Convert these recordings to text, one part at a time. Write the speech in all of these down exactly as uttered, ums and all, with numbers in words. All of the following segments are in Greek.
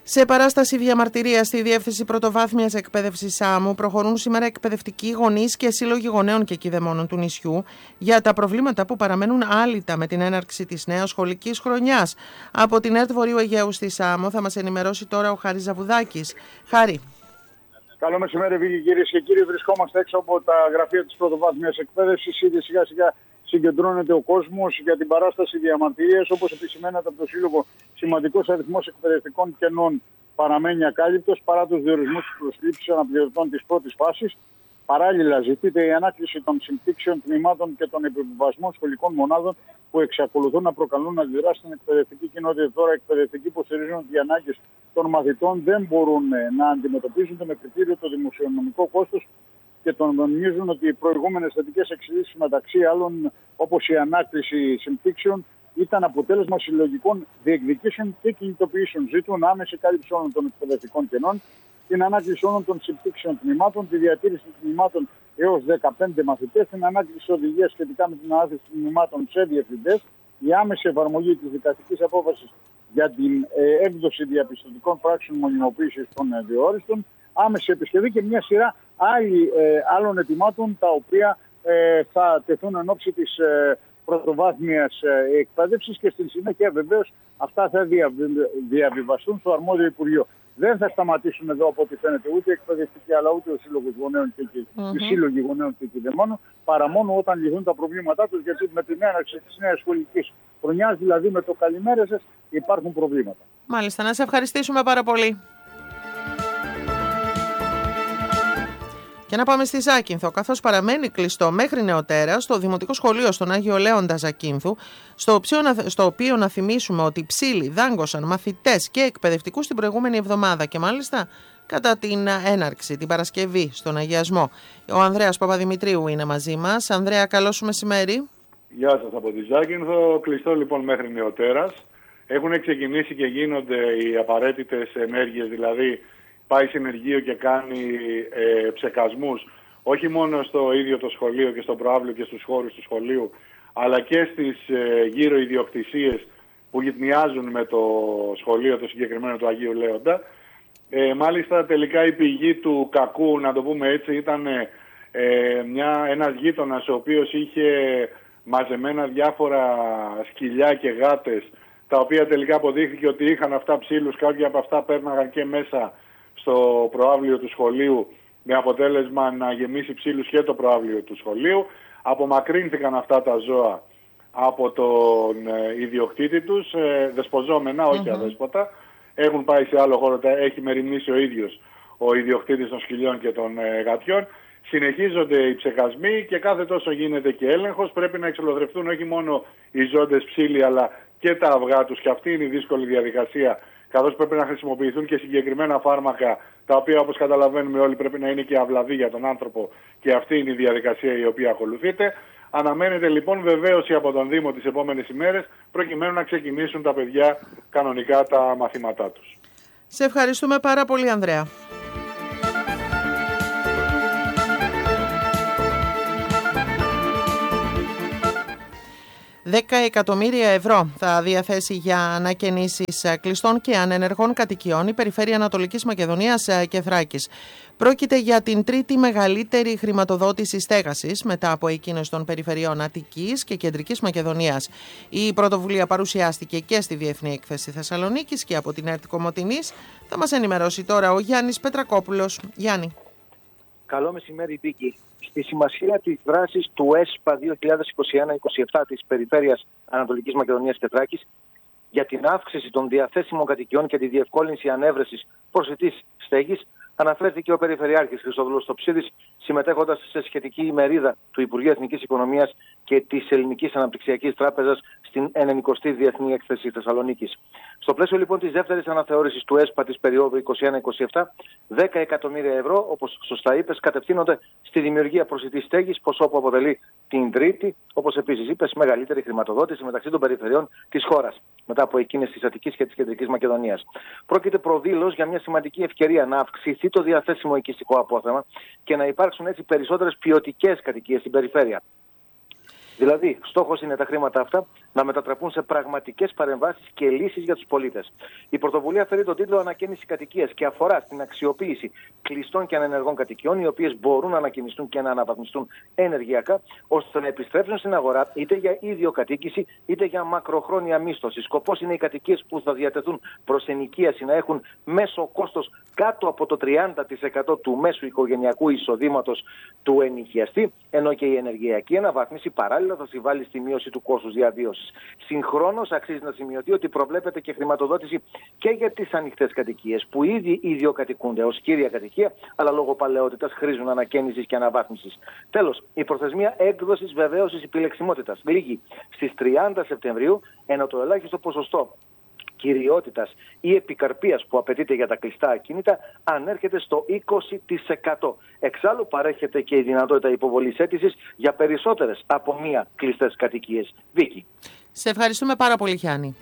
Σε παράσταση διαμαρτυρίας στη Διεύθυνση Πρωτοβάθμιας Εκπαίδευσης Σάμου προχωρούν σήμερα εκπαιδευτικοί γονείς και σύλλογοι γονέων και κηδεμόνων του νησιού για τα προβλήματα που παραμένουν άλυτα με την έναρξη της νέας σχολικής χρονιάς. Από την ΕΡΤ Βορείου Αιγαίου στη Σάμο θα μας ενημερώσει τώρα ο Χάρης Ζαβουδάκης. Χάρη. Καλό μεσημέρι, Βίκη, κυρίες και κύριοι. Βρισκόμαστε έξω από τα γραφεία της Πρωτοβάθμιας Εκπαίδευσης. Ήδη σιγά σιγά συγκεντρώνεται ο κόσμος για την παράσταση διαμαρτυρίας. Όπως επισημαίνεται από το Σύλλογο, σημαντικός αριθμός εκπαιδευτικών κενών παραμένει ακάλυπτος παρά τους διορισμούς της προσλήψης αναπληρωτών της πρώτης φάσης. Παράλληλα, ζητείται η ανάκληση των συμπτύξεων τμήματων και των επιβιβασμών σχολικών μονάδων που εξακολουθούν να προκαλούν αντιδράσεις στην εκπαιδευτική κοινότητα. Τώρα, οι εκπαιδευτικοί που στηρίζουν ότι οι ανάγκες των μαθητών δεν μπορούν να αντιμετωπίζονται με κριτήριο το δημοσιονομικό κόστος και τονίζουν ότι οι προηγούμενες θετικές εξελίξεις, μεταξύ άλλων όπως η ανάκληση συμπτύξεων, ήταν αποτέλεσμα συλλογικών διεκδικήσεων και κινητοποιήσεων. Ζητούν άμεση κάλυψη όλων των εκπαιδευτικών κενών, την ανάκληση όλων των συμπτύξεων τμήματων, τη διατήρηση τμήματων έως δεκαπέντε μαθητές, την ανάκληση οδηγίας σχετικά με την ανάθεση τμήματων σε διευθυντές, η άμεση εφαρμογή της δικαστικής απόφασης για την ε, έκδοση διαπιστωτικών πράξεων μονιμοποίησης των ε, διόριστων, άμεση επισκευή και μια σειρά άλλη, ε, άλλων ετοιμάτων τα οποία ε, θα τεθούν εν ώψη της ε, πρωτοβάθμιας ε, εκπαίδευσης και στην συνέχεια βεβαίως αυτά θα διαβι, διαβιβαστούν στο αρμόδιο Υπουργείο. Δεν θα σταματήσουν εδώ από ό,τι φαίνεται ούτε οι εκπαιδευτικοί αλλά ούτε ο Σύλλογος Γονέων και mm-hmm. οι Σύλλογοι Γονέων και Κηδεμόνων, παρά μόνο όταν λυθούν τα προβλήματά τους, γιατί με την έναρξη της νέας σχολικής χρονιάς, δηλαδή με το καλημέρα σας, υπάρχουν προβλήματα. Μάλιστα, να σε ευχαριστήσουμε πάρα πολύ. Και να πάμε στη Ζάκυνθο, καθώς παραμένει κλειστό μέχρι νεοτέρα στο Δημοτικό Σχολείο στον Άγιο Λέοντα Ζακύνθου, στο οποίο, στο οποίο να θυμίσουμε ότι ψήλοι δάγκωσαν μαθητές και εκπαιδευτικούς την προηγούμενη εβδομάδα και μάλιστα κατά την έναρξη, την Παρασκευή, στον αγιασμό. Ο Ανδρέας Παπαδημητρίου είναι μαζί μας. Ανδρέα, καλό σου μεσημέρι. Γεια σας από τη Ζάκυνθο. Κλειστό λοιπόν μέχρι νεοτέρας. Έχουν ξεκινήσει και γίνονται οι απαραίτητες ενέργειες, δηλαδή πάει συνεργείο και κάνει ε, ψεκασμούς όχι μόνο στο ίδιο το σχολείο και στο προαύλιο και στους χώρους του σχολείου, αλλά και στις ε, γύρω ιδιοκτησίες που γυτνιάζουν με το σχολείο το συγκεκριμένο του Αγίου Λέοντα. Ε, μάλιστα τελικά η πηγή του κακού, να το πούμε έτσι, ήταν ε, μια, ένας γείτονας ο οποίος είχε μαζεμένα διάφορα σκυλιά και γάτες, τα οποία τελικά αποδείχθηκε ότι είχαν αυτά ψήλους, κάποια από αυτά πέρναγαν και μέσα στο προαύλιο του σχολείου, με αποτέλεσμα να γεμίσει ψήλους και το προαύλιο του σχολείου. Απομακρύνθηκαν αυτά τα ζώα από τον ε, ιδιοκτήτη τους, ε, δεσποζόμενα, όχι mm-hmm. αδέσποτα. Έχουν πάει σε άλλο χώρο, τα έχει μεριμνήσει ο ίδιος ο ιδιοκτήτης των σκυλιών και των ε, γατιών. Συνεχίζονται οι ψεκασμοί και κάθε τόσο γίνεται και έλεγχος. Πρέπει να εξολοθρευτούν όχι μόνο οι ζώντες ψήλοι αλλά και τα αυγά τους, και αυτή είναι η δύσκολη διαδικασία, καθώς πρέπει να χρησιμοποιηθούν και συγκεκριμένα φάρμακα, τα οποία όπως καταλαβαίνουμε όλοι πρέπει να είναι και αυλαβή για τον άνθρωπο, και αυτή είναι η διαδικασία η οποία ακολουθείται. Αναμένεται λοιπόν βεβαίωση από τον Δήμο τις επόμενες ημέρες, προκειμένου να ξεκινήσουν τα παιδιά κανονικά τα μαθήματά τους. Σε ευχαριστούμε πάρα πολύ, Ανδρέα. δέκα εκατομμύρια ευρώ θα διαθέσει για ανακαινήσεις κλειστών και ανενεργών κατοικιών η Περιφέρεια Ανατολικής Μακεδονίας και Θράκης. Πρόκειται για την τρίτη μεγαλύτερη χρηματοδότηση στέγασης μετά από εκείνες των περιφερειών Αττικής και Κεντρικής Μακεδονίας. Η πρωτοβουλία παρουσιάστηκε και στη Διεθνή Έκθεση Θεσσαλονίκης και από την ΕΡΤ Κομοτηνής. Θα μας ενημερώσει τώρα ο Γιάννης Πετρακόπουλος. Γιάννη. Καλό μεσημέρι, Βίκη. Στη σημασία της δράσης του ΕΣΠΑ δύο χιλιάδες είκοσι ένα είκοσι επτά της Περιφέρειας Ανατολικής Μακεδονίας και Θράκης για την αύξηση των διαθέσιμων κατοικιών και τη διευκόλυνση ανέβρεσης προσιτής στέγης, αναφέρθηκε ο Περιφερειάρχης Χριστόδουλος Τοψίδης, συμμετέχοντας σε σχετική ημερίδα του Υπουργείου Εθνικής Οικονομίας και της Ελληνικής Αναπτυξιακής Τράπεζας στην ενενηκοστή Διεθνή Έκθεση Θεσσαλονίκης. Στο πλαίσιο λοιπόν της δεύτερης αναθεώρησης του ΕΣΠΑ της περίοδου είκοσι ένα είκοσι επτά, δέκα εκατομμύρια ευρώ, όπως σωστά είπες, κατευθύνονται στη δημιουργία προσιτής στέγης, ποσό που αποτελεί την τρίτη, όπως επίσης είπες, μεγαλύτερη χρηματοδότηση μεταξύ των περιφερειών της χώρας, μετά από εκείνες της Αττικής και της Κεντρικής Μακεδονίας. Πρόκειται προδήλως για μια σημαντική ευκαιρία να αυξηθεί το διαθέσιμο οικιστικό απόθεμα και να υπάρξουν έτσι περισσότερες ποιοτικές κατοικίες στην περιφέρεια. Δηλαδή, στόχος είναι τα χρήματα αυτά να μετατραπούν σε πραγματικές παρεμβάσεις και λύσεις για τους πολίτες. Η πρωτοβουλία φέρει τον τίτλο Ανακαίνιση κατοικίας και αφορά στην αξιοποίηση κλειστών και ανενεργών κατοικιών, οι οποίες μπορούν να ανακαινιστούν και να αναβαθμιστούν ενεργειακά, ώστε να επιστρέψουν στην αγορά είτε για ιδιοκατοίκηση είτε για μακροχρόνια μίσθωση. Σκοπός είναι οι κατοικίες που θα διατεθούν προς ενοικίαση να έχουν μέσο κόστος κάτω από το τριάντα τοις εκατό του μέσου οικογενειακού εισοδήματος του ενοικιαστή, ενώ και η ενεργειακή αναβάθμιση παράλληλα θα συμβάλλει στη μείωση του κόστους διαβίωσης. Συγχρόνως, αξίζει να σημειωθεί ότι προβλέπεται και χρηματοδότηση και για τις ανοιχτές κατοικίες, που ήδη ιδιοκατοικούνται ως κύρια κατοικία, αλλά λόγω παλαιότητας χρήζουν ανακαίνισης και αναβάθμισης. Τέλος, η προθεσμία έκδοσης βεβαίωσης επιλεξιμότητας λήγει στις τριάντα Σεπτεμβρίου, ενώ το ελάχιστο ποσοστό κυριότητας ή επικαρπίας που απαιτείται για τα κλειστά ακίνητα ανέρχεται στο είκοσι τοις εκατό. Εξάλλου παρέχεται και η δυνατότητα υποβολής αίτησης για περισσότερες από μία κλειστές κατοικίες. Βίκη. Σε ευχαριστούμε πάρα πολύ, Γιάννη.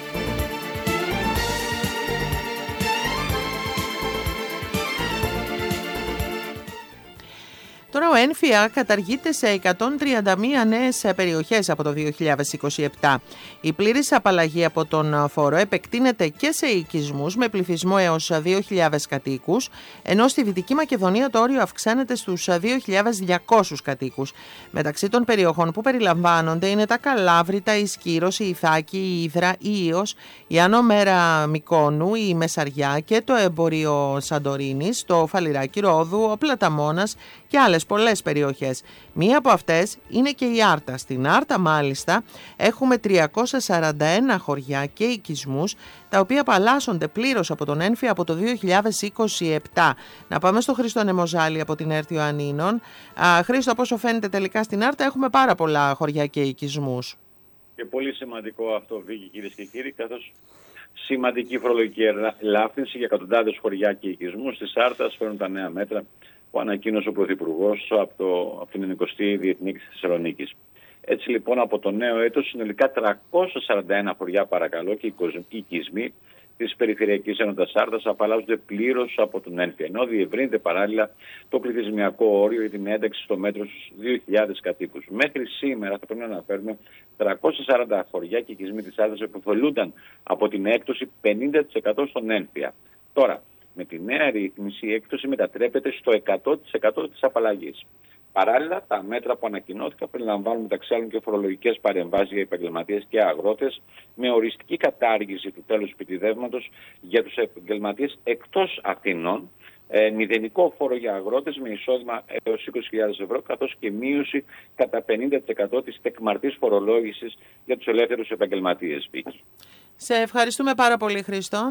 Τώρα ο ΕΝΦΙΑ καταργείται σε εκατόν τριάντα μία νέες περιοχές από το δύο χιλιάδες είκοσι επτά. Η πλήρης απαλλαγή από τον φόρο επεκτείνεται και σε οικισμούς με πληθυσμό έως δύο χιλιάδες κατοίκους, ενώ στη Δυτική Μακεδονία το όριο αυξάνεται στους δύο χιλιάδες διακόσιους κατοίκους. Μεταξύ των περιοχών που περιλαμβάνονται είναι τα Καλάβρητα, η Σκύρος, η Ιθάκη, η Ύδρα, η Ήος, η Άνω Μέρα Μικόνου, η Μεσαριά και το Εμπόριο Σαντορίνης, το Φαλιράκι Ρόδου, ο Πλαταμόνας και άλλες πολλές περιοχές. Μία από αυτές είναι και η Άρτα. Στην Άρτα μάλιστα έχουμε τριακόσια σαράντα ένα χωριά και οικισμούς, τα οποία απαλλάσσονται πλήρως από τον ΕΝΦΙΑ από το δύο χιλιάδες είκοσι επτά. Να πάμε στο Χρήστο Νεμοζάλη από την Έρτιο Ανίνων. Α, Χρήστο, από όσο φαίνεται τελικά στην Άρτα έχουμε πάρα πολλά χωριά και οικισμούς. Και πολύ σημαντικό αυτό, Βίκη, κυρίες και κύριοι, καθώς σημαντική φορολογική ελάφρυνση για εκατοντάδες χωριά και οικισμούς της Άρτας φέρνουν τα νέα μέτρα που ανακοίνωσε ο Πρωθυπουργός από, το, από την ενικοστή Διεθνή Έκθεση της Θεσσαλονίκης. Έτσι λοιπόν από το νέο έτος συνολικά τριακόσια σαράντα ένα χωριά παρακαλώ και οικισμοί της Περιφερειακής Ένωσης Άρτας απαλλάσσονται πλήρως από τον ΕΝΦΙΑ, ενώ διευρύνεται παράλληλα το πληθυσμιακό όριο για την ένταξη στο μέτρο στους δύο χιλιάδες κατοίκους. Μέχρι σήμερα θα πρέπει να αναφέρουμε τριακόσια σαράντα χωριά και οικισμοί της Άρτας που ωφελούνταν από την έκπτωση πενήντα τοις εκατό στον ΕΝΦΙΑ. Τώρα, με τη νέα ρύθμιση η έκπτωση μετατρέπεται στο εκατό τοις εκατό της απαλλαγής. Παράλληλα, τα μέτρα που ανακοινώθηκαν περιλαμβάνουν μεταξύ άλλων και φορολογικές παρεμβάσεις για επαγγελματίες και αγρότες, με οριστική κατάργηση του τέλους επιτιδεύματος για τους επαγγελματίες εκτός Αθηνών, ε, μηδενικό φόρο για αγρότες με εισόδημα έως είκοσι χιλιάδες ευρώ, καθώς και μείωση κατά πενήντα τοις εκατό της τεκμαρτής φορολόγησης για τους ελεύθερους επαγγελματίες. Βίκη. Σε ευχαριστούμε πάρα πολύ, Χρήστο.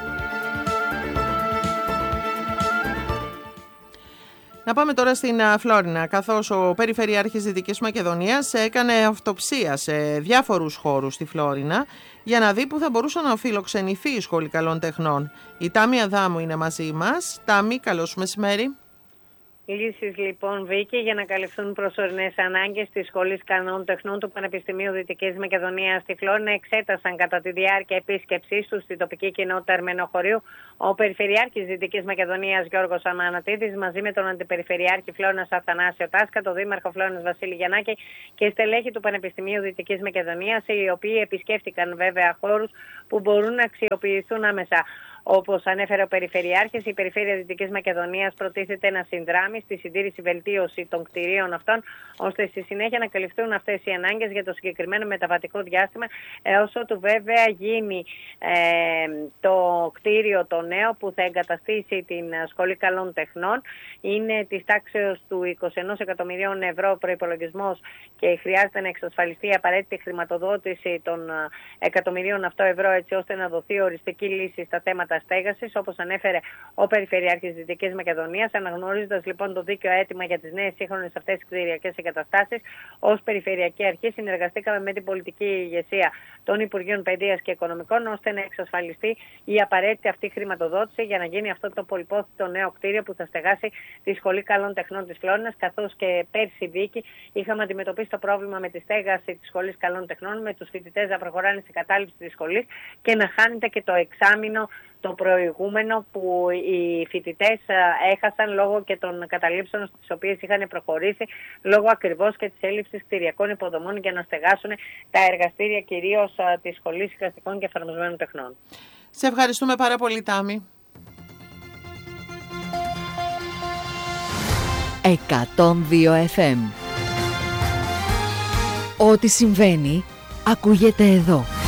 Να πάμε τώρα στην Φλόρινα, καθώς ο Περιφερειάρχης Δυτικής Μακεδονίας έκανε αυτοψία σε διάφορους χώρους στη Φλόρινα για να δει που θα μπορούσε να φιλοξενηθεί η Σχολή Καλών Τεχνών. Η Τάμη Αδάμου είναι μαζί μας. Τάμη, καλώς μεσημέρι. Λύσεις λοιπόν, Βίκη, για να καλυφθούν προσωρινές ανάγκες της Σχολής Καλών Τεχνών του Πανεπιστημίου Δυτικής Μακεδονίας στη Φλόρινα εξέτασαν κατά τη διάρκεια επίσκεψής του στην τοπική κοινότητα Αρμενοχωρίου ο Περιφερειάρχης Δυτικής Μακεδονίας Γιώργος Αμανατίδης μαζί με τον Αντιπεριφερειάρχη Φλόρινας Αθανάσιο Τάσκα, τον Δήμαρχο Φλόρινας Βασίλη Γιαννάκη και στελέχη του Πανεπιστημίου Δυτικής Μακεδονίας, οι οποίοι επισκέφτηκαν βέβαια χώρους που μπορούν να αξιοποιηθούν άμεσα. Όπως ανέφερε ο Περιφερειάρχης, η Περιφέρεια Δυτικής Μακεδονίας προτίθεται να συνδράμει στη συντήρηση βελτίωση των κτηρίων αυτών, ώστε στη συνέχεια να καλυφθούν αυτές οι ανάγκες για το συγκεκριμένο μεταβατικό διάστημα, έως ότου βέβαια γίνει ε, το κτίριο το νέο που θα εγκαταστήσει την Σχολή Καλών Τεχνών. Είναι της τάξεως του είκοσι ένα εκατομμυρίων ευρώ προϋπολογισμός και χρειάζεται να εξασφαλιστεί η απαραίτητη χρηματοδότηση των εκατομμυρίων αυτό ευρώ, έτσι ώστε να δοθεί οριστική λύση στα θέματα στέγασης, όπως ανέφερε ο Περιφερειάρχης Δυτικής Μακεδονίας, αναγνωρίζοντας λοιπόν το δίκαιο αίτημα για τις νέες σύγχρονες αυτές κτηριακές εγκαταστάσεις. Ως Περιφερειακή Αρχή συνεργαστήκαμε με την πολιτική ηγεσία των Υπουργείων Παιδείας και Οικονομικών, ώστε να εξασφαλιστεί η απαραίτητη αυτή χρηματοδότηση για να γίνει αυτό το πολυπόθητο νέο κτίριο που θα στεγάσει τη Σχολή Καλών Τεχνών της Φλόρινας. Καθώς και πέρσι, Βίκη, είχαμε αντιμετωπίσει το πρόβλημα με τη στέγαση της Σχολής Καλών Τεχνών, με τους φοιτητές να προχωράνε στην κατάληψη της σχολής και να χάνεται και το εξάμηνο το προηγούμενο που οι φοιτητές έχασαν λόγω και των καταλήψεων στις οποίες είχαν προχωρήσει, λόγω ακριβώς και της έλλειψης κτηριακών υποδομών για να στεγάσουν τα εργαστήρια κυρίως της Σχολής Εικαστικών και Εφαρμοσμένων Τεχνών. Σε ευχαριστούμε πάρα πολύ, Τάμι. εκατόν δύο εφ εμ. Ό,τι συμβαίνει ακούγεται εδώ.